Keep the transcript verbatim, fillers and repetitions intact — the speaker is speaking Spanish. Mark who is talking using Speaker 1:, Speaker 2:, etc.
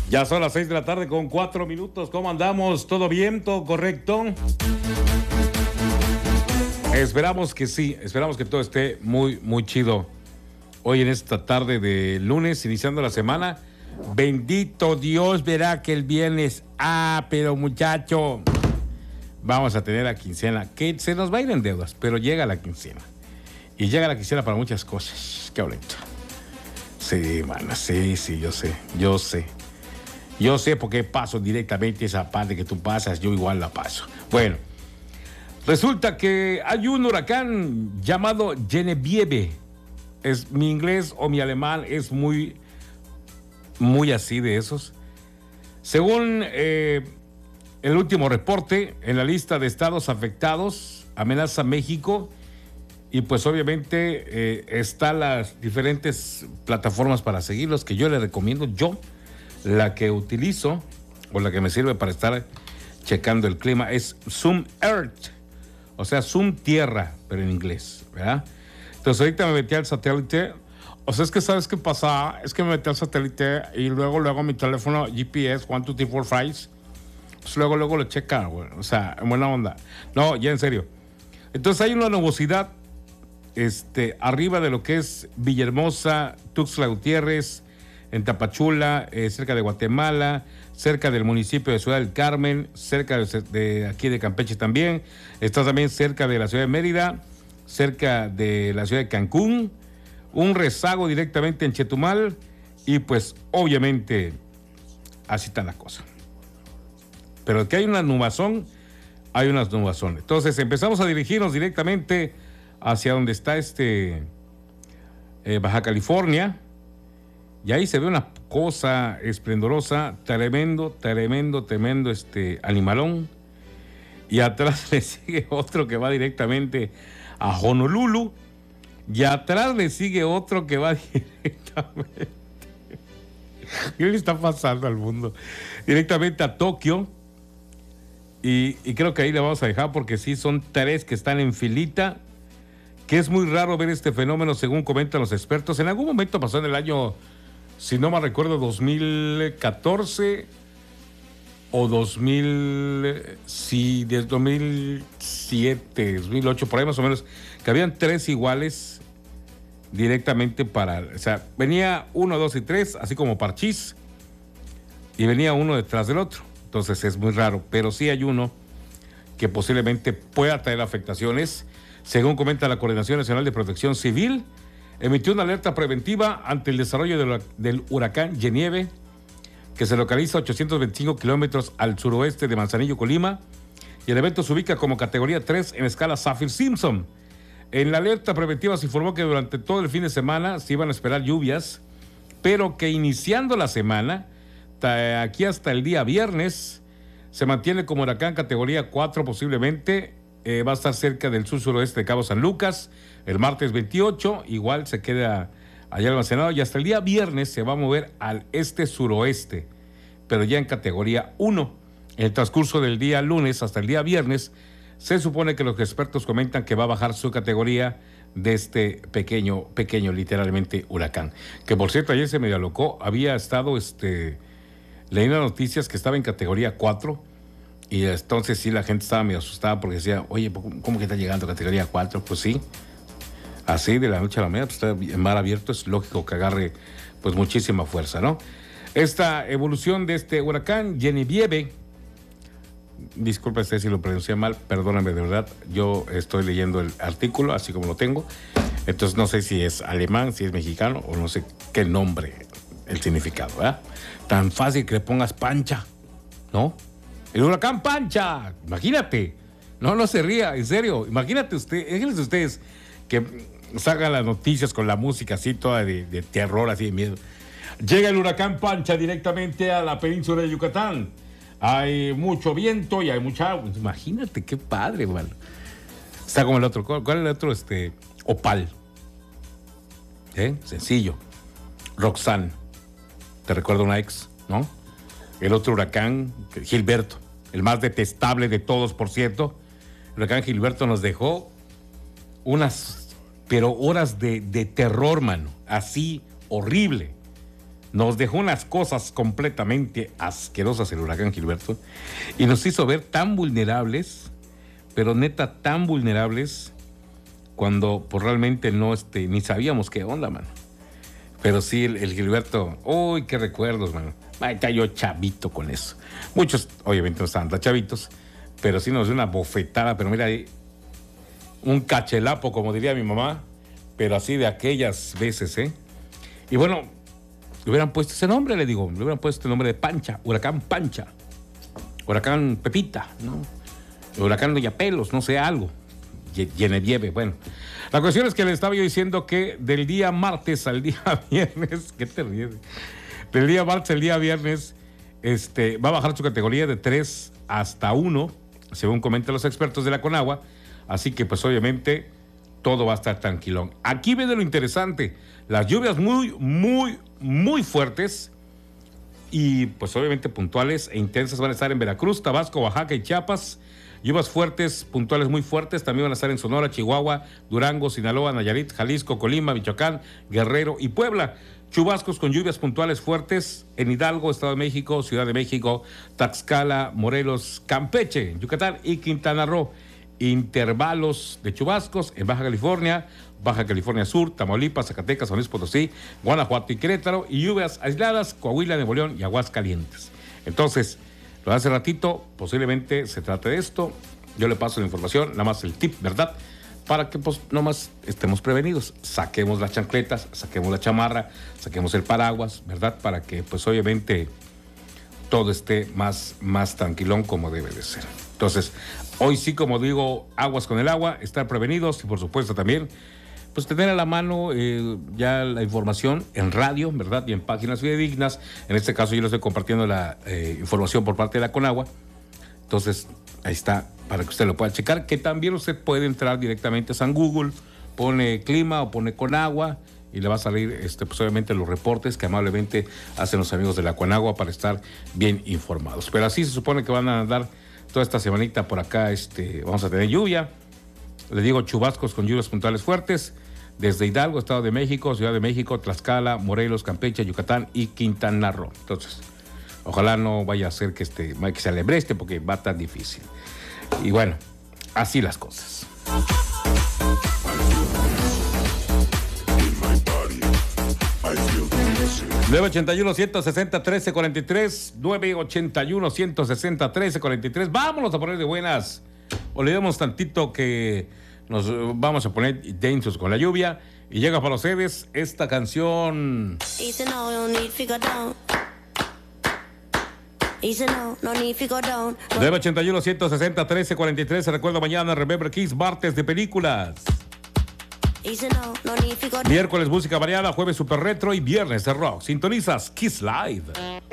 Speaker 1: Ya son las seis de la tarde con cuatro minutos. ¿Cómo andamos? ¿Todo bien? ¿Todo correcto? Esperamos que sí, esperamos que todo esté muy, muy chido. Hoy en esta tarde de lunes, iniciando la semana. Bendito Dios, verá que el viernes, ah, pero muchacho, vamos a tener la quincena, que se nos va a ir en deudas, pero llega la quincena. Y llega la quincena para muchas cosas. Qué bonito. Sí, mano, sí, sí, yo sé, yo sé. Yo sé por qué paso directamente esa parte que tú pasas, yo igual la paso. Bueno, resulta que hay un huracán llamado Genevieve. Es, mi inglés o mi alemán es muy, muy así de esos. Según eh, el último reporte, en la lista de estados afectados, amenaza México. Y pues obviamente eh, están las diferentes plataformas para seguirlos que yo les recomiendo. Yo, la que utilizo o la que me sirve para estar checando el clima es Zoom Earth. O sea, Zoom Tierra, pero en inglés, ¿verdad? Entonces ahorita me metí al satélite. O sea, es que ¿sabes qué pasa? Es que me metí al satélite y luego, luego mi teléfono G P S, uno, dos, tres, cuatro, cinco. Pues luego, luego lo checa, güey. O sea, en buena onda. No, ya en serio. Entonces hay una nubosidad este, arriba de lo que es Villahermosa, Tuxtla Gutiérrez, en Tapachula, eh, cerca de Guatemala, cerca del municipio de Ciudad del Carmen, cerca de, de aquí de Campeche también. Está también cerca de la ciudad de Mérida, cerca de la ciudad de Cancún, un rezago directamente en Chetumal y pues obviamente así está la cosa. Pero que hay una nubazón, hay unas nubazones. Entonces empezamos a dirigirnos directamente hacia donde está este eh, Baja California. Y ahí se ve una cosa esplendorosa, tremendo, tremendo, tremendo este animalón. Y atrás le sigue otro que va directamente a Honolulu. Y atrás le sigue otro que va directamente. ¿Qué le está pasando al mundo? Directamente a Tokio. Y, y creo que ahí le vamos a dejar porque sí, son tres que están en filita. Que es muy raro ver este fenómeno, según comentan los expertos. En algún momento pasó en el año, si no me recuerdo, dos mil catorce o dos mil, sí, desde dos mil siete, dos mil ocho, por ahí más o menos, que habían tres iguales directamente para, o sea, venía uno, dos y tres, así como parchís, y venía uno detrás del otro. Entonces es muy raro, pero sí hay uno que posiblemente pueda traer afectaciones. Según comenta la Coordinación Nacional de Protección Civil, emitió una alerta preventiva ante el desarrollo del, del huracán Genevieve, que se localiza a ochocientos veinticinco kilómetros al suroeste de Manzanillo, Colima, y el evento se ubica como categoría tres en escala Saffir-Simpson. En la alerta preventiva se informó que durante todo el fin de semana se iban a esperar lluvias, pero que iniciando la semana, aquí hasta el día viernes, se mantiene como huracán categoría cuatro posiblemente. Eh, va a estar cerca del sur-suroeste de Cabo San Lucas, el martes veintiocho, igual se queda allá almacenado, y hasta el día viernes se va a mover al este-suroeste, pero ya en categoría uno. En el transcurso del día lunes hasta el día viernes, se supone que los expertos comentan que va a bajar su categoría de este pequeño, pequeño, literalmente, huracán. Que por cierto, ayer se medio alocó, había estado, este, leyendo noticias que estaba en categoría cuatro, y entonces sí, la gente estaba medio asustada porque decía, oye, ¿cómo que está llegando a categoría cuatro? Pues sí, así de la noche a la mañana, pues está en mar abierto, es lógico que agarre pues muchísima fuerza, ¿no? Esta evolución de este huracán Genevieve, disculpe usted si lo pronuncié mal, perdóname de verdad, yo estoy leyendo el artículo así como lo tengo, entonces no sé si es alemán, si es mexicano o no sé qué nombre, el significado, ¿verdad? Tan fácil que le pongas Pancha, ¿no? El huracán Pancha, imagínate. No, no se ría, en serio. Imagínate usted, imagínense ustedes que salgan las noticias con la música así toda de, de terror, así de miedo. Llega el huracán Pancha directamente a la península de Yucatán. Hay mucho viento y hay mucha agua. Imagínate qué padre, mano. Está como el otro. ¿Cuál es el otro? Este, Opal. ¿Eh? Sencillo. Roxanne. Te recuerdo una ex, ¿no? El otro huracán, Gilberto. El más detestable de todos, por cierto. El huracán Gilberto nos dejó unas, pero horas de, de terror, mano. Así, horrible. Nos dejó unas cosas completamente asquerosas el huracán Gilberto y nos hizo ver tan vulnerables, pero neta tan vulnerables, cuando pues realmente no, este, ni sabíamos qué onda, mano. Pero sí, el, el Gilberto, uy, qué recuerdos, mano. Ay, está yo chavito con eso. Muchos, obviamente, no estaban tan chavitos, pero sí nos dio una bofetada, pero mira, un cachelapo, como diría mi mamá, pero así de aquellas veces, ¿eh? Y bueno, le hubieran puesto ese nombre, le digo, le hubieran puesto el nombre de Pancha, Huracán Pancha, Huracán Pepita, ¿no? Huracán Doña Pelos, no sé, algo. Genevieve, bueno. La cuestión es que le estaba yo diciendo que del día martes al día viernes, ¿qué te ríes? Del día martes al día viernes, este, va a bajar su categoría de tres hasta uno, según comentan los expertos de la Conagua, así que pues obviamente todo va a estar tranquilón. Aquí viene lo interesante, las lluvias muy, muy, muy fuertes y pues obviamente puntuales e intensas van a estar en Veracruz, Tabasco, Oaxaca y Chiapas. Lluvias fuertes, puntuales muy fuertes, también van a estar en Sonora, Chihuahua, Durango, Sinaloa, Nayarit, Jalisco, Colima, Michoacán, Guerrero y Puebla. Chubascos con lluvias puntuales fuertes en Hidalgo, Estado de México, Ciudad de México, Tlaxcala, Morelos, Campeche, Yucatán y Quintana Roo. Intervalos de chubascos en Baja California, Baja California Sur, Tamaulipas, Zacatecas, San Luis Potosí, Guanajuato y Querétaro, y lluvias aisladas, Coahuila, Nuevo León y Aguascalientes. Entonces, lo de hace ratito, posiblemente se trate de esto. Yo le paso la información, nada más el tip, ¿verdad? Para que pues nomás estemos prevenidos. Saquemos las chancletas, saquemos la chamarra, saquemos el paraguas, ¿verdad? Para que pues obviamente todo esté más, más tranquilón como debe de ser. Entonces, hoy sí, como digo, aguas con el agua, estar prevenidos y por supuesto también pues tener a la mano eh, ya la información en radio, ¿verdad? Y en páginas fidedignas. En este caso yo les estoy compartiendo la eh, información por parte de la Conagua. Entonces, ahí está, para que usted lo pueda checar, que también usted puede entrar directamente a San Google, pone clima o pone Conagua y le va a salir este, pues obviamente los reportes que amablemente hacen los amigos de la Conagua para estar bien informados. Pero así se supone que van a andar toda esta semanita por acá, este, vamos a tener lluvia. Le digo chubascos con lluvias puntuales fuertes desde Hidalgo, Estado de México, Ciudad de México, Tlaxcala, Morelos, Campeche, Yucatán y Quintana Roo. Entonces, ojalá no vaya a ser que, este, que se alebreste porque va tan difícil. Y bueno, así las cosas. nueve ochenta y uno, ciento sesenta, trece cuarenta y tres, nueve ochenta y uno, ciento sesenta, trece cuarenta y tres. Vámonos a poner de buenas. Olvidemos tantito que nos vamos a poner densos con la lluvia. Y llega para ustedes esta canción. nueve ochenta y uno, ciento sesenta, trece cuarenta y tres. Se recuerda mañana Remember Kiss, martes de películas. Miércoles música variada, jueves super retro y viernes de rock. Sintonizas Kiss Live.